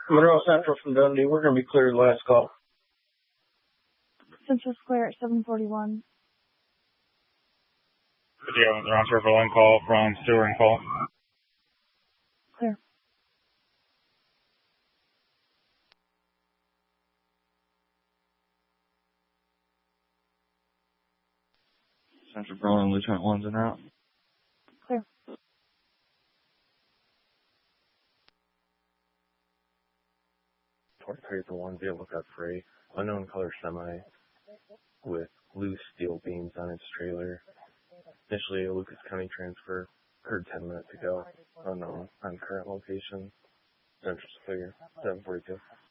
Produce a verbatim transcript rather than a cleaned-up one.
Monroe Central from Dundee. We're going to be cleared last call. Central's clear at seven forty-one. Yeah, they're on for one call from Stewart and Cole. Clear. Central Berlin, Lieutenant one's en route. Clear. twenty-three for one, be a lookout for a unknown color semi with loose steel beams on its trailer. Initially a Lucas County transfer, heard ten minutes ago, unknown on current location. Central's clear, seven forty-two.